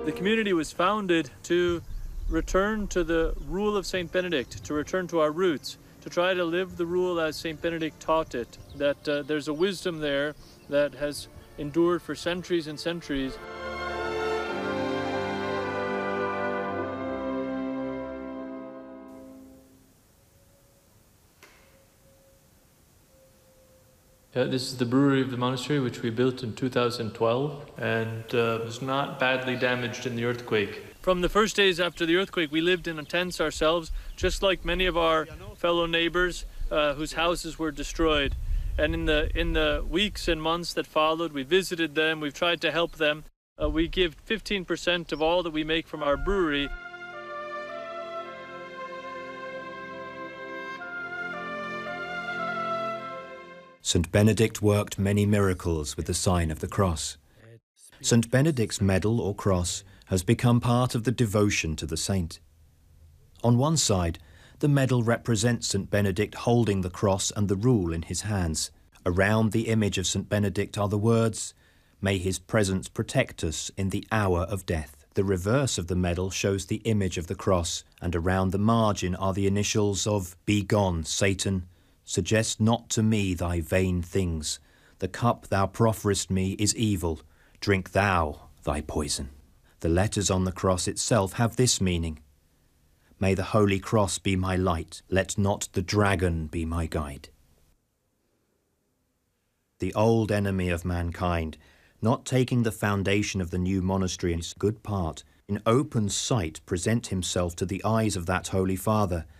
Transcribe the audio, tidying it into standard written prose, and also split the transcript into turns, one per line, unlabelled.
The community was founded to return to the rule of St. Benedict, to return to our roots, to try to live the rule as St. Benedict taught it, that there's a wisdom there that has endured for centuries and centuries. This is the brewery of the monastery, which we built in 2012 and was not badly damaged in the earthquake. From the first days after the earthquake, we lived in tents ourselves, just like many of our fellow neighbors whose houses were destroyed. And in the weeks and months that followed, we visited them, we've tried to help them. We give 15% of all that we make from our brewery.
St. Benedict worked many miracles with the sign of the cross. St. Benedict's medal or cross has become part of the devotion to the saint. On one side, the medal represents St. Benedict holding the cross and the rule in his hands. Around the image of St. Benedict are the words, "May his presence protect us in the hour of death." The reverse of the medal shows the image of the cross, and around the margin are the initials of "Be gone, Satan. Suggest not to me thy vain things. The cup thou profferest me is evil. Drink thou thy poison." The letters on the cross itself have this meaning: "May the holy cross be my light. Let not the dragon be my guide." The old enemy of mankind, not taking the foundation of the new monastery in its good part, in open sight present himself to the eyes of that Holy Father